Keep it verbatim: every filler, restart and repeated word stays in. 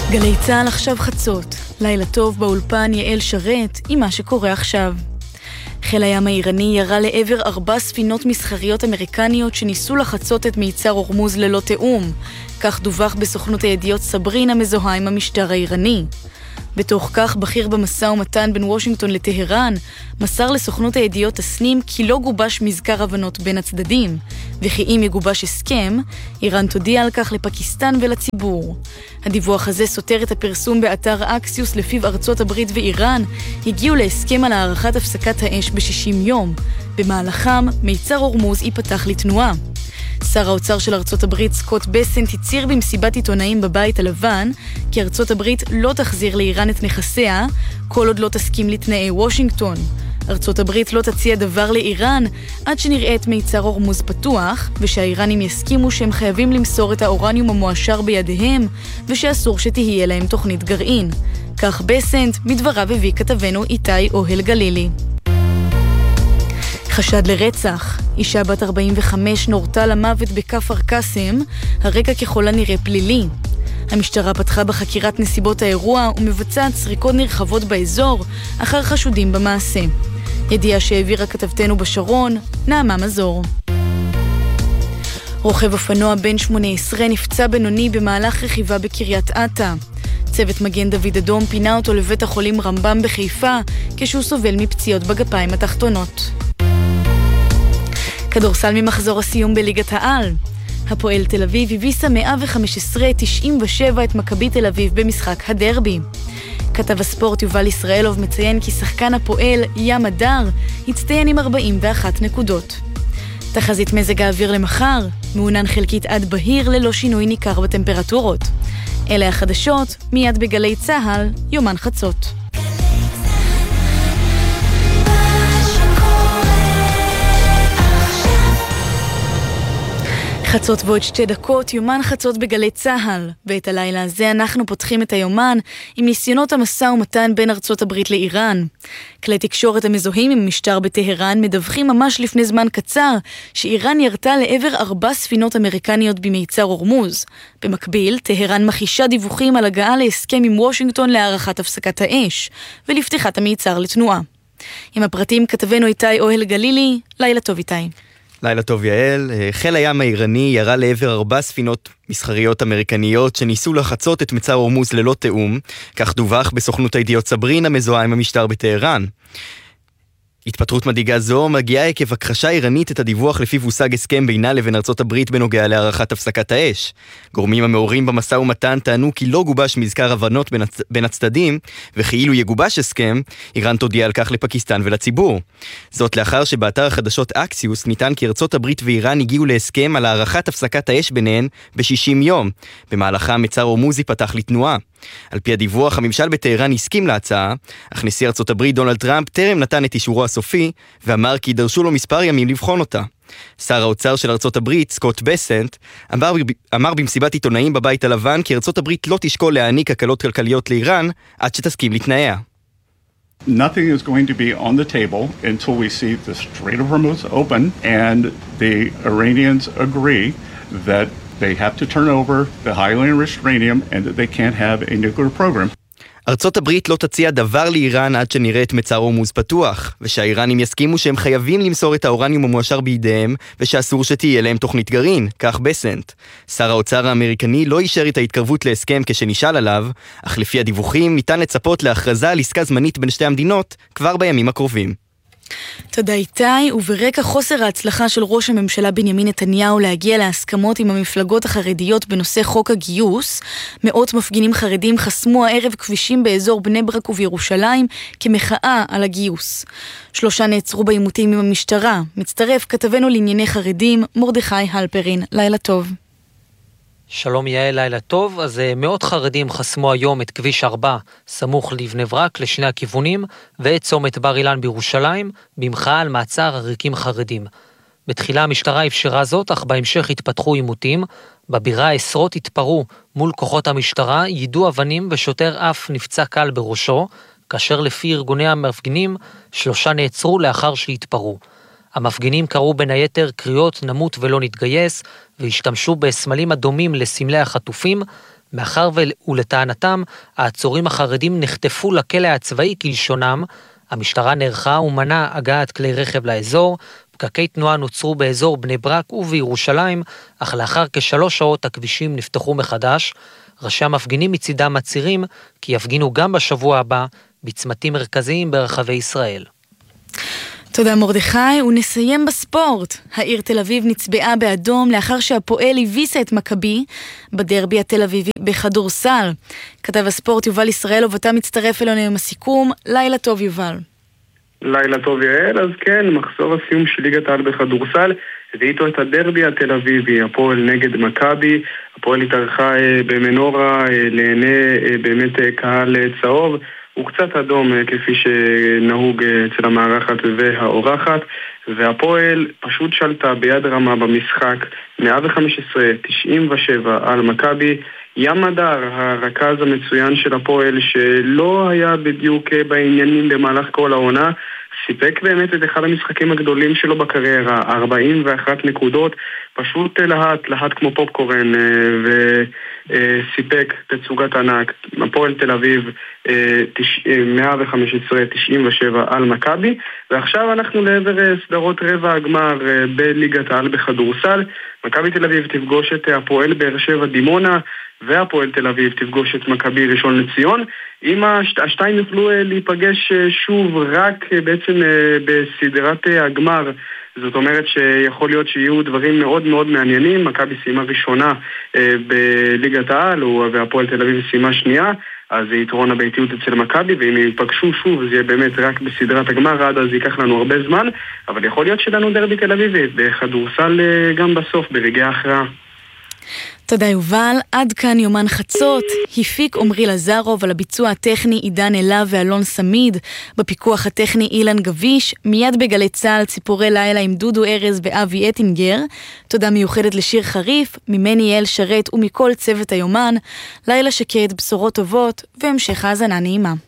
גלי צהל עכשיו חצות. לילה טוב באולפן יעל שרת עם מה שקורה עכשיו. חיל הים האיראני ירה לעבר ארבע ספינות מסחריות אמריקניות שניסו לחצות את מיצר הורמוז ללא תאום. כך דווח בסוכנות הידיעות סברין המזוהה עם המשטר האיראני. בתוך כך, בכיר במשא ומתן בין וושינגטון לטהרן מסר לסוכנות הידיעות תסנים כי לא גובש מזכר הבנות בין הצדדים, וכי אם יגובש הסכם, איראן תודיע על כך לפקיסטן ולציבור. הדיווח הזה סותר את הפרסום באתר אקסיוס לפיו ארצות הברית ואיראן הגיעו להסכם על הארכת הפסקת האש ב-שישים יום. במהלכם, מיצר הורמוז ייפתח לתנועה. שר האוצר של ארצות הברית סקוט בסנט הצהיר במסיבת עיתונאים בבית הלבן כי ארצות הברית לא תחזיר לאיראן את נכסיה כל עוד לא תסכים לתנאי וושינגטון. ארצות הברית לא תציע דבר לאיראן עד שנראה את מיצר הורמוז פתוח ושהאיראנים יסכימו שהם חייבים למסור את האורניום המועשר בידיהם ושאסור שתהיה להם תוכנית גרעין. כך בסנט מדבריו הביא כתבנו איתי אוהל גלילי. חשד לרצח. אישה בת ארבעים וחמש נורתה למוות בכפר קאסם, הרקע ככל הנראה פלילי. המשטרה פתחה בחקירת נסיבות האירוע ומבצעת סריקות נרחבות באזור אחר חשודים במעשה. ידיעה שהעבירה כתבתנו בשרון, נעמה מזור. רוכב אופנוע בן שמונה עשרה נפצע בינוני במהלך רכיבה בקריית אתא. צוות מגן דוד אדום פינה אותו לבית החולים רמב"ם בחיפה כשהוא סובל מפציעות בגפיים התחתונות. כדורסל ממחזור הסיום בליגת העל. הפועל תל אביב הביסה מאה וחמש עשרה תשעים ושבע את מכבי תל אביב במשחק הדרבי. כתב הספורט יובל ישראלוב מציין כי שחקן הפועל ים הדר הצטיין עם ארבעים ואחת נקודות. תחזית מזג האוויר למחר, מעונן חלקית עד בהיר ללא שינוי ניכר בטמפרטורות. אלה החדשות, מיד בגלי צהל, יומן חצות. חצות ועוד שתי דקות, יומן חצות בגלי צהל. ואת הלילה הזה אנחנו פותחים את היומן עם ניסיונות המשא ומתן בין ארצות הברית לאיראן. כלי תקשורת המזוהים עם משטר בטהרן מדווחים ממש לפני זמן קצר שאיראן ירתה לעבר ארבע ספינות אמריקניות במיצר הורמוז. במקביל, טהרן מכישה דיווחים על הגעה להסכם עם וושינגטון להארכת הפסקת האש ולפתיחת המיצר לתנועה. עם הפרטים כתבנו איתי אוהל גלילי. לילה טוב איתי. לילה טוב יעל. חיל הים האיראני ירה לעבר ארבע ספינות מסחריות אמריקניות שניסו לחצות את מצר הורמוז ללא תאום, כך דווח בסוכנות הידיעות סברין המזוהה עם המשטר בטהרן. התפטרות מדאיגה זו מגיעה עקב הכחשה איראנית את הדיווח לפיו הושג הסכם בינה לבין ארצות הברית בנוגע להארכת הפסקת האש. גורמים המעורים במשא ומתן טענו כי לא גובש מזכר הבנות בין, הצ... בין הצדדים, וכאילו יגובש הסכם, איראן תודיע על כך לפקיסטן ולציבור. זאת לאחר שבאתר החדשות אקסיוס ניתן כי ארצות הברית ואיראן הגיעו להסכם על הארכת הפסקת האש ביניהן ב-שישים יום. במהלכה מצר הורמוז ייפתח לתנועה. על פי הדיווח, הממשל בטהרן הסכים להצעה, אך נשיא ארצות הברית דונלד טראמפ טרם נתן את אישורו הסופי, ואמר כי דרשו לו מספר ימים לבחון אותה. שר האוצר של ארצות הברית, סקוט בסנט, אמר, אמר במסיבת עיתונאים בבית הלבן כי ארצות הברית לא תשקול להעניק הקלות כלכליות לאיראן עד שתסכים לתנאיה. Nothing is going to be on the table until we see the Strait of Hormuz open and the Iranians agree that they have to turn over the highly enriched uranium and that they can't have a nuclear program. ארצות הברית לא תציע דבר לאיראן עד שנראה את מצר הורמוז פתוח, ושהאיראנים יסכימו שהם חייבים למסור את האורניום המועשר בידיהם, ושאסור שתהיה להם תוכנית גרעין, כך בסנט. שר האוצר האמריקני לא אישר את ההתקרבות להסכם כשנשאל עליו, אך לפי הדיווחים ניתן לצפות להכרזה על עסקה זמנית בין שתי המדינות כבר בימים הקרובים. תודה איתי, וברקע חוסר ההצלחה של ראש הממשלה בנימין נתניהו להגיע להסכמות עם המפלגות החרדיות בנושא חוק הגיוס, מאות מפגינים חרדים חסמו הערב כבישים באזור בני ברק ובירושלים כמחאה על הגיוס. שלושה נעצרו בעימותים עם המשטרה. מצטרף כתבנו לענייני חרדים, מרדכי הלפרין. לילה טוב. שלום יעל, לילה טוב. אז מאות חרדים חסמו היום את כביש ארבע, סמוך לבני ברק לשני הכיוונים, ואת צומת בר אילן בירושלים, במחאה על מעצר עריקים חרדים. בתחילה המשטרה אפשרה זאת, אך בהמשך התפתחו עימותים. בבירה עשרות התפרעו מול כוחות המשטרה, יידו אבנים ושוטר אף נפצע קל בראשו, כאשר לפי ארגוני המפגינים, שלושה נעצרו לאחר שהתפרעו. המפגינים קראו בין היתר קריאות נמות ולא נתגייס, והשתמשו בסמלים אדומים לסמלי החטופים, מאחר ולטענתם, העצורים החרדים נחטפו לכלא הצבאי כלשונם, המשטרה נערכה ומנעה הגעת כלי רכב לאזור, פקקי תנועה נוצרו באזור בני ברק ובירושלים, אך לאחר כשלוש שעות הכבישים נפתחו מחדש. ראשי המפגינים מצידם מצהירים כי יפגינו גם בשבוע הבא בצמתים מרכזיים ברחבי ישראל. תודה מרדכי, ונסיים בספורט. העיר תל אביב נצבעה באדום לאחר שהפועל הביסה את מכבי בדרבי התל אביבי בכדורסל. כתב הספורט יובל ישראלוב, אתה מצטרף אלינו עם הסיכום. לילה טוב יובל. לילה טוב יעל, אז כן, מחזור הסיום של ליגת העל בכדורסל, הביא איתו את הדרבי התל אביבי, הפועל נגד מכבי. הפועל התארחה במנורה לעיני באמת קהל צהוב, הוא קצת אדום כפי שנהוג אצל המארחת והאורחת, והפועל פשוט שלטה ביד רמה במשחק מאה וחמש עשרה תשעים ושבע על מכבי. ים מדר, הרכז המצוין של הפועל שלא היה בדיוק בעניינים במהלך כל העונה, סיפק באמת את אחד המשחקים הגדולים שלו בקריירה, ארבעים ואחת נקודות, פשוט להט, להט כמו פופקורן, וסיפק תצוגת ענק. הפועל תל אביב מאה וחמש עשרה תשעים ושבע על מכבי, ועכשיו אנחנו לעבר סדרות רבע הגמר בליגת העל בכדורסל. מכבי תל אביב תפגוש את הפועל באר שבע דימונה, והפועל תל אביב תפגוש את מכבי ראשון לציון. אם השתיים יוכלו להיפגש שוב רק בעצם בסדרת הגמר, זאת אומרת שיכול להיות שיהיו דברים מאוד מאוד מעניינים. מכבי סיימה ראשונה בליגת העל והפועל תל אביב סיימה שנייה, אז זה יתרון הביתיות אצל מכבי, ואם ייפגשו שוב זה יהיה באמת רק בסדרת הגמר, עד אז ייקח לנו הרבה זמן, אבל יכול להיות שלנו דרבי תל אביבי בכדורסל גם בסוף ברגעי ההכרעה. תודה יובל, עד כאן יומן חצות. הפיק עומרי לזרוב, על הביצוע הטכני עידן אלה ואלון סמיד, בפיקוח הטכני אילן גביש. מיד בגלי צהל ציפורי לילה עם דודו ארז ואבי אטינגר. תודה מיוחדת לשיר חריף, ממני יעל שרת ומכל צוות היומן. לילה שקט, בשורות טובות והמשך האזנה נעימה.